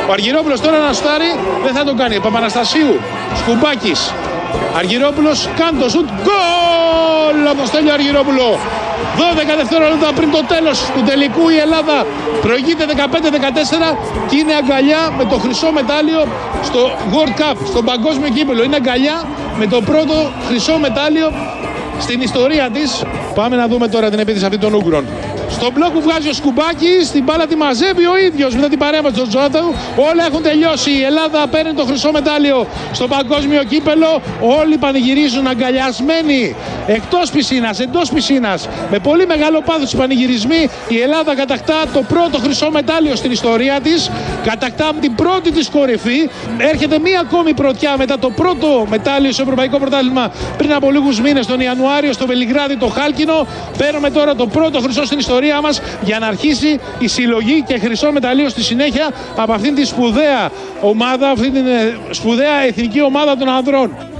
Ο Αργυρόπουλος τώρα να σουτάρει, δεν θα το κάνει. Παπαναστασίου, Σκουμπάκης. Αργυρόπουλος κάνει το σουτ. Γκολ από το Στέλιο Αργυρόπουλο. 12 δευτερόλεπτα πριν το τέλος του τελικού η Ελλάδα προηγείται 15-14 και είναι αγκαλιά με το χρυσό μετάλλιο στο World Cup, στο παγκόσμιο κύπελλο. Είναι αγκαλιά με το πρώτο χρυσό μετάλλιο στην ιστορία της. Πάμε να δούμε τώρα την επίθεση αυτή των Ούγγρων. Στον μπλοκ που βγάζει ο Σκουμπάκης, την μπάλα τη μαζεύει ο ίδιος μετά την παρέμβαση του Τζόναθου. Όλα έχουν τελειώσει. Η Ελλάδα παίρνει το χρυσό μετάλλιο στο παγκόσμιο κύπελλο. Όλοι πανηγυρίζουν αγκαλιασμένοι εκτός πισίνας, εντός πισίνας. Με πολύ μεγάλο πάθος οι πανηγυρισμοί. Η Ελλάδα κατακτά το πρώτο χρυσό μετάλλιο στην ιστορία της. Κατακτά την πρώτη της κορυφή. Έρχεται μία ακόμη πρωτιά μετά το πρώτο μετάλλιο στο Ευρωπαϊκό Πρωτάθλημα πριν από λίγους μήνες, τον Ιανουάριο, στο Βελιγράδι, το Χάλκινο. Παίρνουμε τώρα το πρώτο χρυσό στην ιστορία μας για να αρχίσει η συλλογή και χρυσό μεταλλείο στη συνέχεια από αυτήν τη σπουδαία ομάδα, αυτή την σπουδαία εθνική ομάδα των ανδρών.